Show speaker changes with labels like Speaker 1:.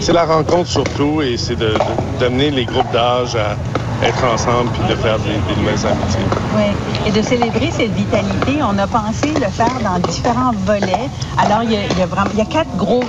Speaker 1: c'est la rencontre surtout, et c'est d'amener les groupes d'âge à être ensemble puis de faire des nouvelles amitiés.
Speaker 2: Oui, et de célébrer cette vitalité, on a pensé le faire dans différents volets. Alors, il y a 4 gros